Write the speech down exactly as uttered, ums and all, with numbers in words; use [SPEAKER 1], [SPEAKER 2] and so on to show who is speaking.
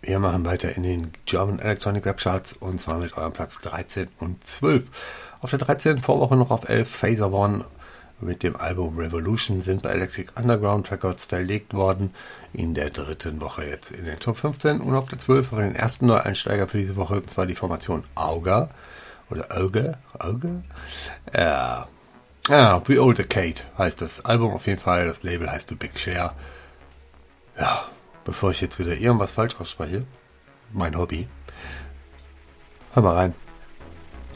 [SPEAKER 1] Wir machen weiter in den German Electronic Web Charts und zwar mit eurem Platz dreizehn und zwölf. Auf der dreizehnten Vorwoche noch auf elf Phaser One mit dem Album Revolution sind bei Electric Underground Records verlegt worden. In der dritten Woche jetzt in den Top fünfzehn und auf der zwölf auf den ersten Neueinsteiger für diese Woche, und zwar die Formation Auga oder Auge, Auge. Ja, ja, The Old Decade heißt das Album auf jeden Fall. Das Label heißt The Big Share. Ja, bevor ich jetzt wieder irgendwas falsch ausspreche, mein Hobby. Hör mal rein.